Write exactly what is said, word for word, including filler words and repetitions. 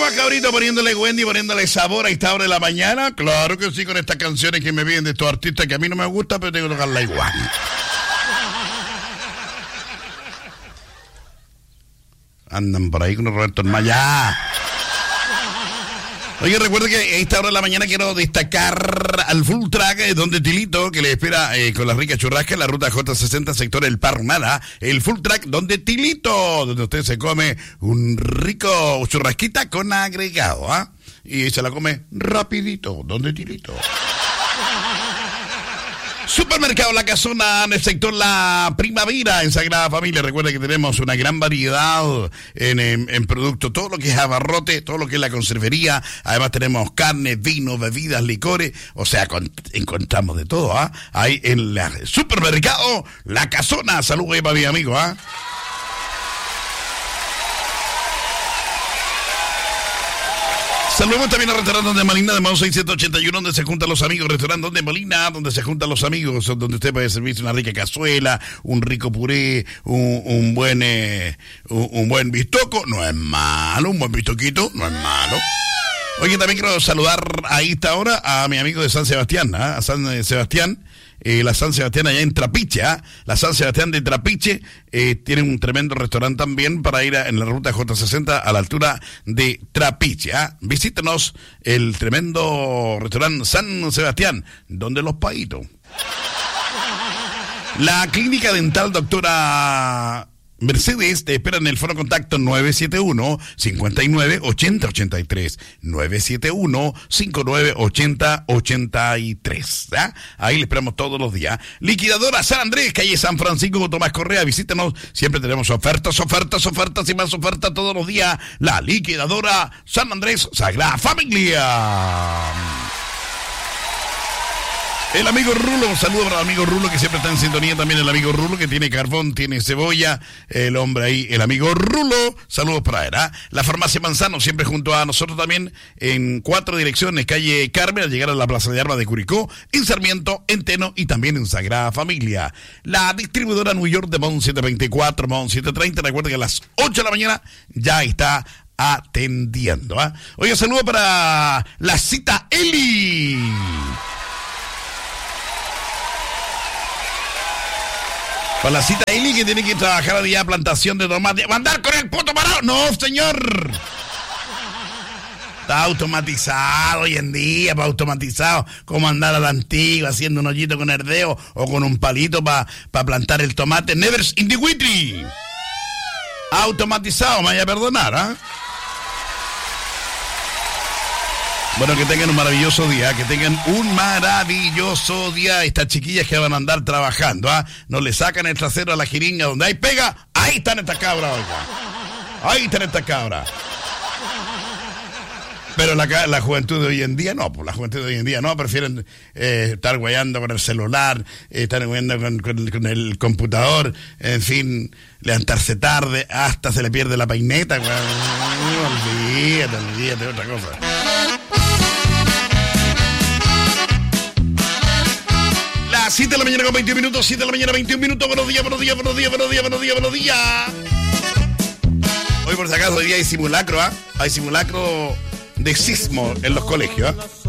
más, cabrito, poniéndole Wendy, poniéndole sabor a esta hora de la mañana. Claro que sí, con estas canciones que me vienen de estos artistas que a mí no me gustan, pero tengo que tocarla igual. Andan por ahí con Roberto Maya. Oye, recuerda que a esta hora de la mañana quiero destacar al Full Track, donde Tilito, que le espera eh, con la rica churrasca en la ruta J sesenta, sector El Parmada. El Full Track, donde Tilito, donde usted se come un rico churrasquita con agregado, ¿ah? ¿eh? Y se la come rapidito, donde Tilito. Supermercado La Casona, en el sector La Primavera, en Sagrada Familia. Recuerda que tenemos una gran variedad en, en, en productos, todo lo que es abarrote, todo lo que es la conservería. Además tenemos carne, vino, bebidas, licores. O sea, con, encontramos de todo, ¿ah? ¿eh? Ahí en el Supermercado La Casona. Saludos para mi amigo, ¿ah? ¿eh? Saludemos también al restaurante de Molina de Mao seiscientos ochenta y uno, donde se juntan los amigos. Restaurante de Molina, donde se juntan los amigos, donde usted puede servirse una rica cazuela, un rico puré, un, un buen eh, un, un buen bistoco. No es malo, un buen bistoquito, no es malo. Oye, también quiero saludar a esta hora a mi amigo de San Sebastián, ¿eh? a San Sebastián. Eh, la San Sebastián allá en Trapiche, ¿eh? La San Sebastián de Trapiche eh, tiene un tremendo restaurante también para ir a, en la ruta J sesenta a la altura de Trapiche, ¿eh? Visítenos el tremendo restaurante San Sebastián, donde los paitos. La clínica dental doctora Mercedes te espera en el foro contacto nueve siete uno, cinco nueve, ocho cero ocho tres. nueve siete uno, cinco nueve, ocho cero ocho tres. ¿eh? Ahí le esperamos todos los días. Liquidadora San Andrés, calle San Francisco, Tomás Correa. Visítenos. Siempre tenemos ofertas, ofertas, ofertas y más ofertas todos los días. La Liquidadora San Andrés, Sagrada Familia. El amigo Rulo, un saludo para el amigo Rulo que siempre está en sintonía, también el amigo Rulo que tiene carbón, tiene cebolla, el hombre ahí, el amigo Rulo, saludos para él, ¿eh? La farmacia Manzano, siempre junto a nosotros también, en cuatro direcciones, calle Carmen, al llegar a la Plaza de Armas de Curicó, en Sarmiento, en Teno y también en Sagrada Familia. La distribuidora New York de Mon setecientos veinticuatro, Mon setecientos treinta, recuerda que a las ocho de la mañana ya está atendiendo, ¿eh? Oye, saludo para la cita Eli. Para la cita Eli, que tiene que trabajar a día plantación de tomate. ¿Mandar con el poto parado? No, señor. Está automatizado hoy en día, para automatizado. Como andar a la antigua, haciendo un hoyito con herdeo o con un palito para pa plantar el tomate. Never in the witry. Automatizado, me vaya a perdonar, ¿ah? ¿eh? Bueno, que tengan un maravilloso día, que tengan un maravilloso día. Estas chiquillas que van a andar trabajando, ¿ah? ¿eh? No le sacan el trasero a la jeringa donde hay pega. Ahí están estas cabras, oiga. Ahí están estas cabras. Pero la, la juventud de hoy en día no, pues la juventud de hoy en día no, prefieren eh, estar guayando con el celular, eh, estar guayando con, con, con el computador, en fin, levantarse tarde, hasta se le pierde la peineta. Olvídate, olvídate de otra cosa. Las siete de la mañana con veintiún minutos, siete de la mañana veintiún minutos, buenos días, buenos días, buenos días, buenos días, buenos días, buenos días. Hoy por si acaso hoy día hay simulacro, ¿ah? ¿eh? Hay simulacro de sismo en los colegios, ¿eh?